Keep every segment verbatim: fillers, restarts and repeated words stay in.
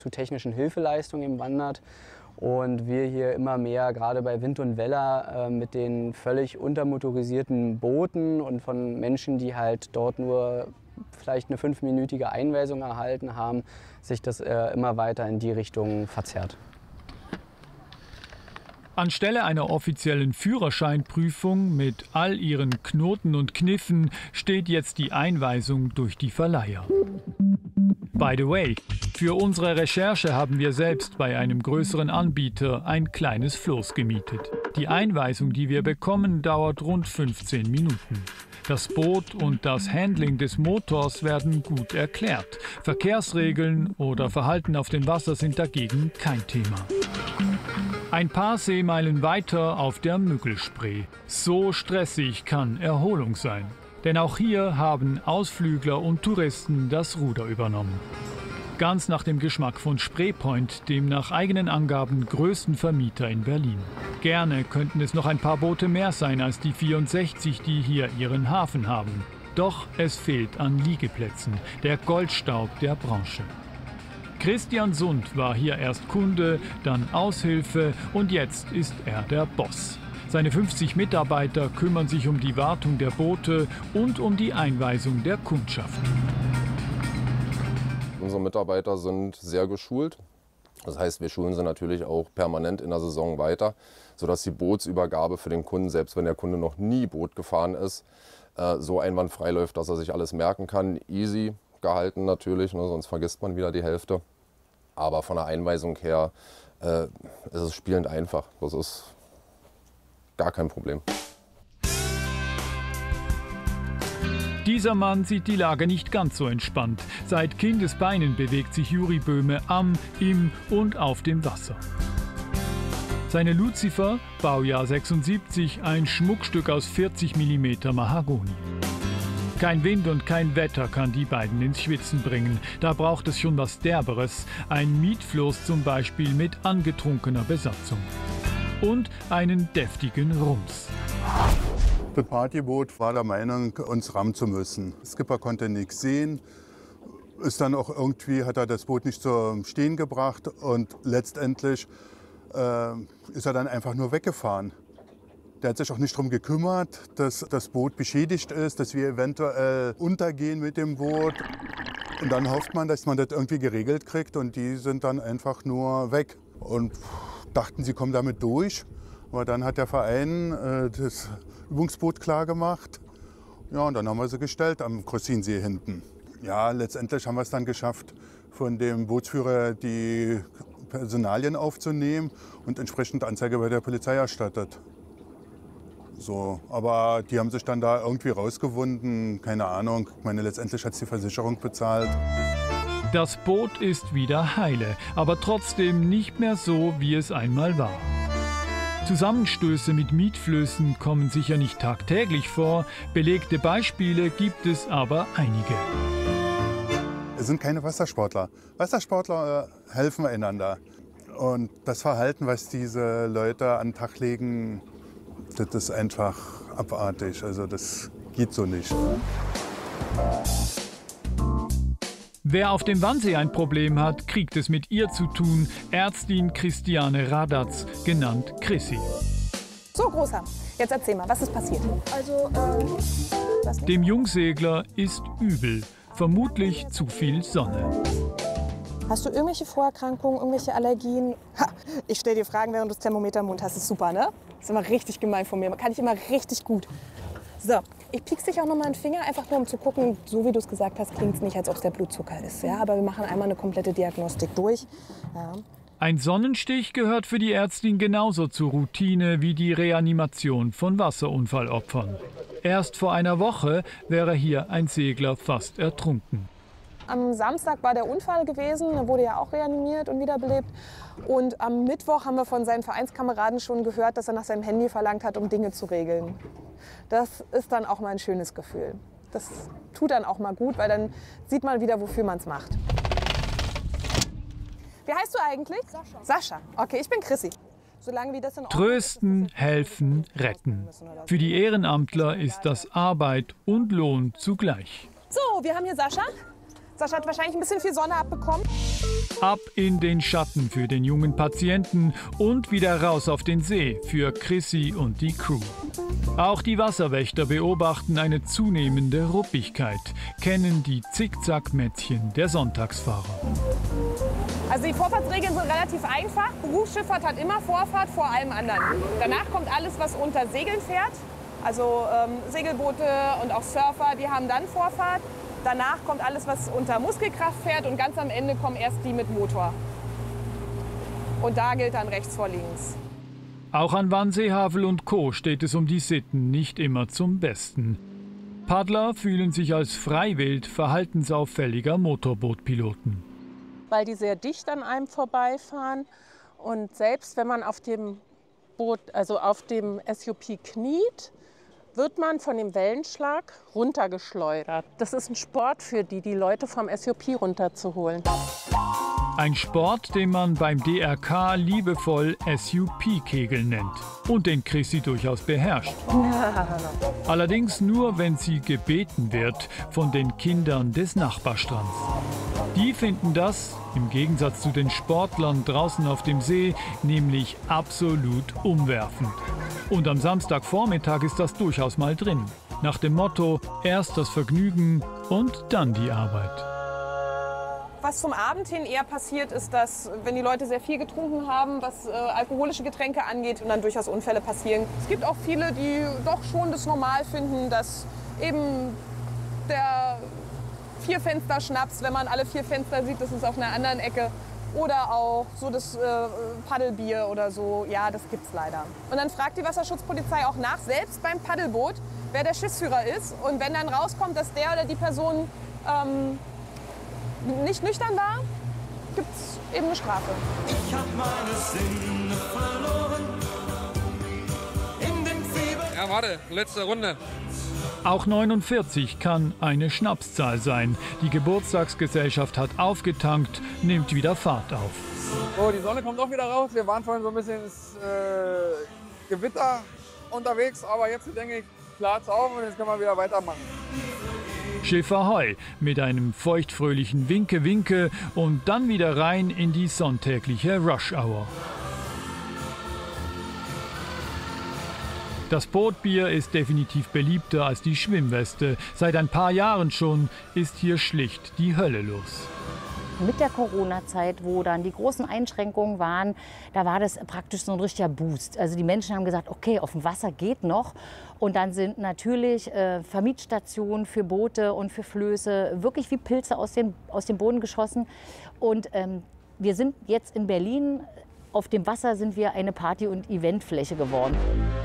zu technischen Hilfeleistungen wandert. Und wir hier immer mehr, gerade bei Wind und Weller, äh, mit den völlig untermotorisierten Booten und von Menschen, die halt dort nur vielleicht eine fünfminütige Einweisung erhalten haben, sich das äh, immer weiter in die Richtung verzerrt. Anstelle einer offiziellen Führerscheinprüfung mit all ihren Knoten und Kniffen steht jetzt die Einweisung durch die Verleiher. By the way, für unsere Recherche haben wir selbst bei einem größeren Anbieter ein kleines Floß gemietet. Die Einweisung, die wir bekommen, dauert rund fünfzehn Minuten. Das Boot und das Handling des Motors werden gut erklärt. Verkehrsregeln oder Verhalten auf dem Wasser sind dagegen kein Thema. Ein paar Seemeilen weiter auf der Müggelspree. So stressig kann Erholung sein. Denn auch hier haben Ausflügler und Touristen das Ruder übernommen. Ganz nach dem Geschmack von Spreepoint, dem nach eigenen Angaben größten Vermieter in Berlin. Gerne könnten es noch ein paar Boote mehr sein als die vierundsechzig, die hier ihren Hafen haben. Doch es fehlt an Liegeplätzen, der Goldstaub der Branche. Christian Sund war hier erst Kunde, dann Aushilfe und jetzt ist er der Boss. Seine fünfzig Mitarbeiter kümmern sich um die Wartung der Boote und um die Einweisung der Kundschaft. Unsere Mitarbeiter sind sehr geschult. Das heißt, wir schulen sie natürlich auch permanent in der Saison weiter, sodass die Bootsübergabe für den Kunden, selbst wenn der Kunde noch nie Boot gefahren ist, so einwandfrei läuft, dass er sich alles merken kann. Easy gehalten natürlich, ne, sonst vergisst man wieder die Hälfte. Aber von der Einweisung her äh, ist es spielend einfach. Das ist gar kein Problem. Dieser Mann sieht die Lage nicht ganz so entspannt. Seit Kindesbeinen bewegt sich Juri Böhme am, im und auf dem Wasser. Seine Lucifer, Baujahr sechsundsiebzig, ein Schmuckstück aus vierzig Millimeter Mahagoni. Kein Wind und kein Wetter kann die beiden ins Schwitzen bringen. Da braucht es schon was Derberes. Ein Mietfloß zum Beispiel mit angetrunkener Besatzung. Und einen deftigen Rums. Das Partyboot war der Meinung, uns rammen zu müssen. Der Skipper konnte nichts sehen. Ist dann auch irgendwie, hat er das Boot nicht zum Stehen gebracht. Und letztendlich äh, ist er dann einfach nur weggefahren. Der hat sich auch nicht darum gekümmert, dass das Boot beschädigt ist, dass wir eventuell untergehen mit dem Boot. Und dann hofft man, dass man das irgendwie geregelt kriegt und die sind dann einfach nur weg. Und dachten, sie kommen damit durch. Aber dann hat der Verein äh, das Übungsboot klar gemacht. Ja, und dann haben wir sie gestellt am Krosinsee hinten. Ja, letztendlich haben wir es dann geschafft, von dem Bootsführer die Personalien aufzunehmen und entsprechend Anzeige bei der Polizei erstattet. So, aber die haben sich dann da irgendwie rausgewunden, keine Ahnung. Ich meine, letztendlich hat es die Versicherung bezahlt. Das Boot ist wieder heile, aber trotzdem nicht mehr so, wie es einmal war. Zusammenstöße mit Mietflößen kommen sicher nicht tagtäglich vor, belegte Beispiele gibt es aber einige. Es sind keine Wassersportler. Wassersportler äh, helfen einander. Und das Verhalten, was diese Leute an den Tag legen, das ist einfach abartig. Also das geht so nicht. Wer auf dem Wannsee ein Problem hat, kriegt es mit ihr zu tun. Ärztin Christiane Radatz, genannt Chrissy. So, Großer, jetzt erzähl mal, was ist passiert? Also, ähm, was nicht? Dem Jungsegler ist übel. Vermutlich zu viel Sonne. Hast du irgendwelche Vorerkrankungen, irgendwelche Allergien? Ha, ich stell dir Fragen, während du das Thermometer im Mund hast. Das ist super, ne? Das ist immer richtig gemein von mir. Kann ich immer richtig gut. So, ich piekse dich auch noch mal einen Finger, einfach nur um zu gucken, so wie du es gesagt hast, klingt es nicht, als ob es der Blutzucker ist. Ja? Aber wir machen einmal eine komplette Diagnostik durch. Ja. Ein Sonnenstich gehört für die Ärztin genauso zur Routine wie die Reanimation von Wasserunfallopfern. Erst vor einer Woche wäre hier ein Segler fast ertrunken. Am Samstag war der Unfall gewesen, er wurde ja auch reanimiert und wiederbelebt. Und am Mittwoch haben wir von seinen Vereinskameraden schon gehört, dass er nach seinem Handy verlangt hat, um Dinge zu regeln. Das ist dann auch mal ein schönes Gefühl. Das tut dann auch mal gut, weil dann sieht man wieder, wofür man es macht. Wie heißt du eigentlich? Sascha. Sascha. Okay, ich bin Chrissy. Solange wie das in Ordnung Trösten, ist, helfen, retten. Für die Ehrenamtler ist das Arbeit und Lohn zugleich. So, wir haben hier Sascha. Sascha hat wahrscheinlich ein bisschen viel Sonne abbekommen. Ab in den Schatten für den jungen Patienten und wieder raus auf den See für Chrissy und die Crew. Auch die Wasserwächter beobachten eine zunehmende Ruppigkeit, kennen die Zickzack-Mätzchen der Sonntagsfahrer. Also die Vorfahrtsregeln sind relativ einfach. Berufsschifffahrt hat immer Vorfahrt vor allem anderen. Danach kommt alles, was unter Segeln fährt. Also ähm, Segelboote und auch Surfer, die haben dann Vorfahrt. Danach kommt alles, was unter Muskelkraft fährt und ganz am Ende kommen erst die mit Motor. Und da gilt dann rechts vor links. Auch an Wannsee, Havel und Co. steht es um die Sitten nicht immer zum Besten. Paddler fühlen sich als freiwild verhaltensauffälliger Motorbootpiloten. Weil die sehr dicht an einem vorbeifahren und selbst wenn man auf dem Boot, also auf dem S U P kniet, wird man von dem Wellenschlag runtergeschleudert. Das ist ein Sport für die, die Leute vom S U P runterzuholen. Ein Sport, den man beim D R K liebevoll S U P-Kegel nennt und den Chrissy durchaus beherrscht. Allerdings nur, wenn sie gebeten wird von den Kindern des Nachbarstrands. Die finden das, im Gegensatz zu den Sportlern draußen auf dem See, nämlich absolut umwerfend. Und am Samstagvormittag ist das durchaus mal drin. Nach dem Motto, erst das Vergnügen und dann die Arbeit. Was zum Abend hin eher passiert, ist, dass, wenn die Leute sehr viel getrunken haben, was äh, alkoholische Getränke angeht, und dann durchaus Unfälle passieren. Es gibt auch viele, die doch schon das normal finden, dass eben der Vierfenster-Schnaps, wenn man alle vier Fenster sieht, das ist auf einer anderen Ecke. Oder auch so das äh, Paddelbier oder so, ja, das gibt's leider. Und dann fragt die Wasserschutzpolizei auch nach, selbst beim Paddelboot, wer der Schiffsführer ist. Und wenn dann rauskommt, dass der oder die Person ähm, nicht nüchtern war, gibt's eben eine Strafe. Ich hab meine Sinne verloren in den Fieber. Ja, warte, letzte Runde. Auch neunundvierzig kann eine Schnapszahl sein. Die Geburtstagsgesellschaft hat aufgetankt, nimmt wieder Fahrt auf. So, die Sonne kommt auch wieder raus. Wir waren vorhin so ein bisschen ins äh, Gewitter unterwegs, aber jetzt denke ich, klart's auf und jetzt können wir wieder weitermachen. Schiff Ahoi mit einem feuchtfröhlichen Winke-Winke und dann wieder rein in die sonntägliche Rush-Hour. Das Bootbier ist definitiv beliebter als die Schwimmweste. Seit ein paar Jahren schon ist hier schlicht die Hölle los. Mit der Corona-Zeit, wo dann die großen Einschränkungen waren, da war das praktisch so ein richtiger Boost. Also die Menschen haben gesagt, okay, auf dem Wasser geht noch. Und dann sind natürlich äh, Vermietstationen für Boote und für Flöße wirklich wie Pilze aus dem, aus dem Boden geschossen. Und ähm, wir sind jetzt in Berlin, auf dem Wasser sind wir eine Party- und Eventfläche geworden.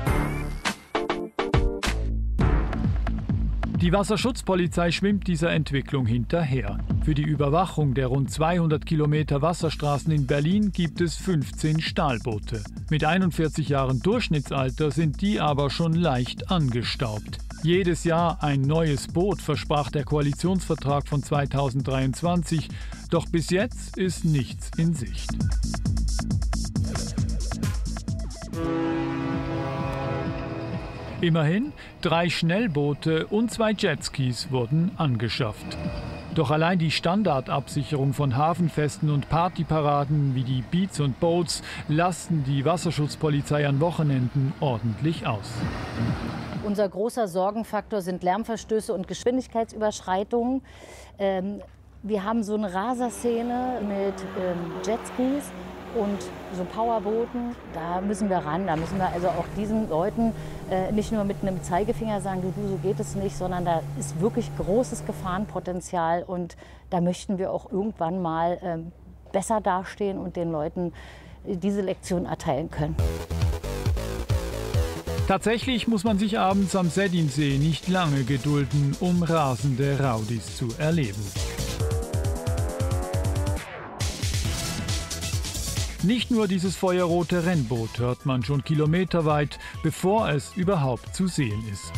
Die Wasserschutzpolizei schwimmt dieser Entwicklung hinterher. Für die Überwachung der rund zweihundert Kilometer Wasserstraßen in Berlin gibt es fünfzehn Stahlboote. Mit einundvierzig Jahren Durchschnittsalter sind die aber schon leicht angestaubt. Jedes Jahr ein neues Boot, versprach der Koalitionsvertrag von zweitausenddreiundzwanzig. Doch bis jetzt ist nichts in Sicht. Immerhin, drei Schnellboote und zwei Jetskis wurden angeschafft. Doch allein die Standardabsicherung von Hafenfesten und Partyparaden wie die Beats und Boats lasten die Wasserschutzpolizei an Wochenenden ordentlich aus. Unser großer Sorgenfaktor sind Lärmverstöße und Geschwindigkeitsüberschreitungen. Ähm, wir haben so eine Raserszene mit ähm, Jetskis und so Powerbooten. Da müssen wir ran. Da müssen wir also auch diesen Leuten äh, nicht nur mit einem Zeigefinger sagen, du, du, so geht es nicht, sondern da ist wirklich großes Gefahrenpotenzial. Und da möchten wir auch irgendwann mal ähm, besser dastehen und den Leuten diese Lektion erteilen können. Tatsächlich muss man sich abends am Sedinsee nicht lange gedulden, um rasende Rowdies zu erleben. Nicht nur dieses feuerrote Rennboot hört man schon kilometerweit, bevor es überhaupt zu sehen ist.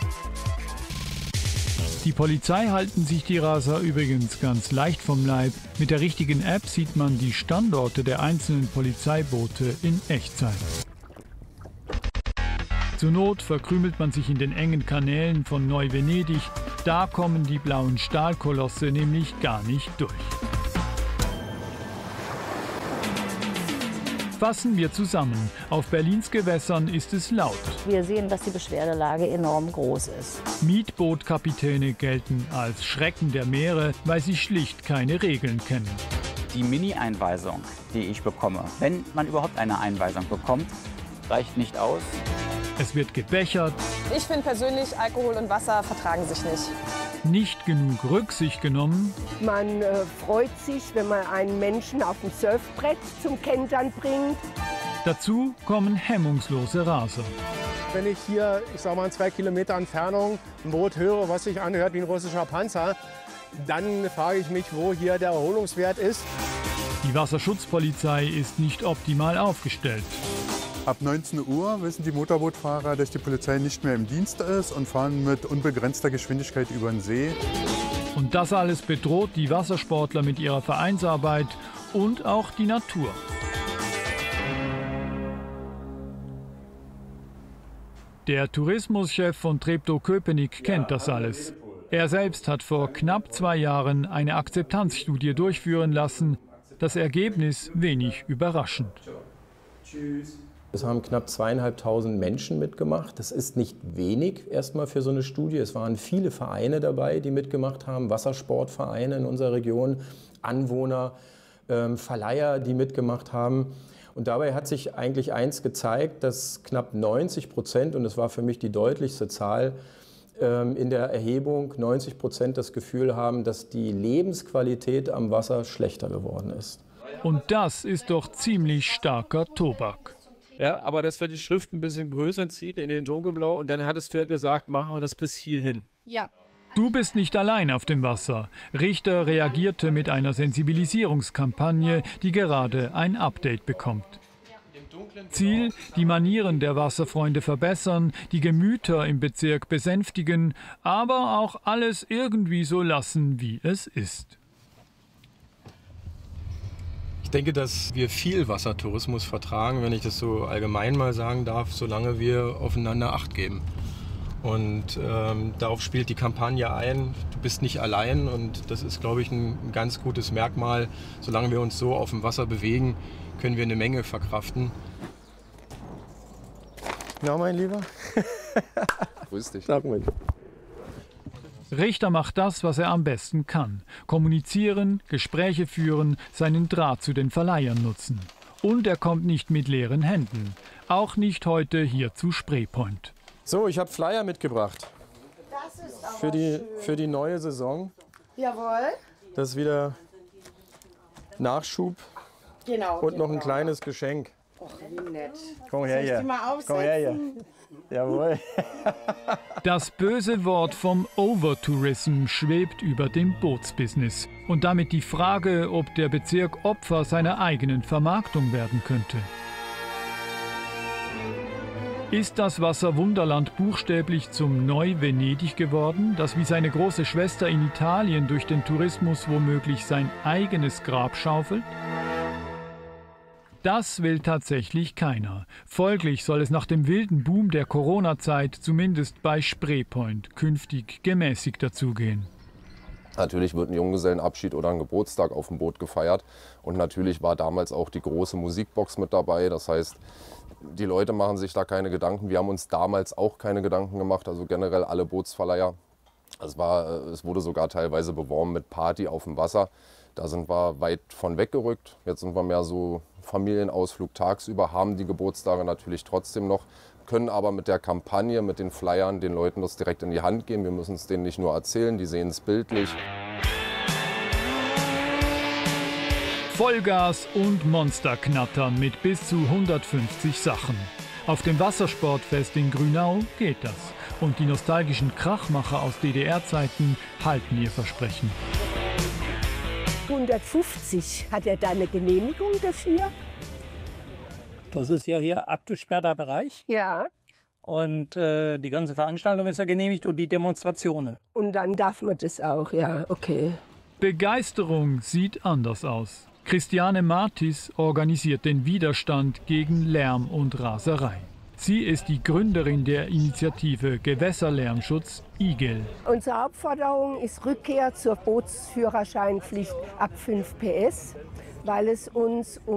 Die Polizei halten sich die Raser übrigens ganz leicht vom Leib. Mit der richtigen App sieht man die Standorte der einzelnen Polizeiboote in Echtzeit. Zur Not verkrümelt man sich in den engen Kanälen von Neu-Venedig. Da kommen die blauen Stahlkolosse nämlich gar nicht durch. Fassen wir zusammen. Auf Berlins Gewässern ist es laut. Wir sehen, dass die Beschwerdelage enorm groß ist. Mietbootkapitäne gelten als Schrecken der Meere, weil sie schlicht keine Regeln kennen. Die Mini-Einweisung, die ich bekomme, wenn man überhaupt eine Einweisung bekommt, reicht nicht aus. Es wird gebechert. Ich finde persönlich, Alkohol und Wasser vertragen sich nicht. Nicht genug Rücksicht genommen. Man äh, freut sich, wenn man einen Menschen auf dem Surfbrett zum Kentern bringt. Dazu kommen hemmungslose Raser. Wenn ich hier, ich sag mal, in zwei Kilometer Entfernung ein Boot höre, was sich anhört wie ein russischer Panzer, dann frage ich mich, wo hier der Erholungswert ist. Die Wasserschutzpolizei ist nicht optimal aufgestellt. Ab neunzehn Uhr wissen die Motorbootfahrer, dass die Polizei nicht mehr im Dienst ist und fahren mit unbegrenzter Geschwindigkeit über den See. Und das alles bedroht die Wassersportler mit ihrer Vereinsarbeit und auch die Natur. Der Tourismuschef von Treptow-Köpenick kennt das alles. Er selbst hat vor knapp zwei Jahren eine Akzeptanzstudie durchführen lassen. Das Ergebnis wenig überraschend. Es haben knapp zweieinhalbtausend Menschen mitgemacht. Das ist nicht wenig erstmal für so eine Studie. Es waren viele Vereine dabei, die mitgemacht haben, Wassersportvereine in unserer Region, Anwohner, ähm, Verleiher, die mitgemacht haben. Und dabei hat sich eigentlich eins gezeigt, dass knapp neunzig Prozent, und das war für mich die deutlichste Zahl, ähm, in der Erhebung neunzig Prozent das Gefühl haben, dass die Lebensqualität am Wasser schlechter geworden ist. Und das ist doch ziemlich starker Tobak. Ja, aber dass wir die Schrift ein bisschen größer ziehen in den Dunkelblau und dann hat das Pferd gesagt, machen wir das bis hierhin. Ja. Du bist nicht allein auf dem Wasser. Richter reagierte mit einer Sensibilisierungskampagne, die gerade ein Update bekommt. Ziel, die Manieren der Wasserfreunde verbessern, die Gemüter im Bezirk besänftigen, aber auch alles irgendwie so lassen, wie es ist. Ich denke, dass wir viel Wassertourismus vertragen, wenn ich das so allgemein mal sagen darf, solange wir aufeinander Acht geben. Und ähm, darauf spielt die Kampagne ein, du bist nicht allein, und das ist, glaube ich, ein, ein ganz gutes Merkmal. Solange wir uns so auf dem Wasser bewegen, können wir eine Menge verkraften. Na, mein Lieber. Grüß dich. Sag mal. Richter macht das, was er am besten kann. Kommunizieren, Gespräche führen, seinen Draht zu den Verleihern nutzen. Und er kommt nicht mit leeren Händen. Auch nicht heute hier zu Spreepoint. So, ich habe Flyer mitgebracht. Das ist aber für die, schön. für die neue Saison. Jawohl. Das ist wieder Nachschub. Genau. Und noch ein genau. kleines Geschenk. Och, wie nett. Komm her Soll ich hier. die mal aufsetzen? Komm her hier. Jawohl. Das böse Wort vom Overtourism schwebt über dem Bootsbusiness. Und damit die Frage, ob der Bezirk Opfer seiner eigenen Vermarktung werden könnte. Ist das Wasserwunderland buchstäblich zum Neu-Venedig geworden, das wie seine große Schwester in Italien durch den Tourismus womöglich sein eigenes Grab schaufelt? Das will tatsächlich keiner. Folglich soll es nach dem wilden Boom der Corona-Zeit zumindest bei Spreepoint künftig gemäßigter zugehen. Natürlich wird ein Junggesellenabschied oder ein Geburtstag auf dem Boot gefeiert. Und natürlich war damals auch die große Musikbox mit dabei. Das heißt, die Leute machen sich da keine Gedanken. Wir haben uns damals auch keine Gedanken gemacht, also generell alle Bootsverleiher. Es, war, es wurde sogar teilweise beworben mit Party auf dem Wasser. Da sind wir weit von weggerückt. Jetzt sind wir mehr so Familienausflug tagsüber, haben die Geburtstage natürlich trotzdem noch, können aber mit der Kampagne, mit den Flyern den Leuten das direkt in die Hand geben. Wir müssen es denen nicht nur erzählen, die sehen es bildlich. Vollgas und Monsterknattern mit bis zu hundertfünfzig Sachen. Auf dem Wassersportfest in Grünau geht das. Und die nostalgischen Krachmacher aus D D R-Zeiten halten ihr Versprechen. hundertfünfzig. Hat er da eine Genehmigung dafür? Das ist ja hier abgesperrter Bereich. Ja. Und äh, die ganze Veranstaltung ist ja genehmigt und die Demonstrationen. Und dann darf man das auch, ja, okay. Begeisterung sieht anders aus. Christiane Martis organisiert den Widerstand gegen Lärm und Raserei. Sie ist die Gründerin der Initiative Gewässerlärmschutz I G E L. Unsere Hauptforderung ist Rückkehr zur Bootsführerscheinpflicht ab fünf P S, weil es uns um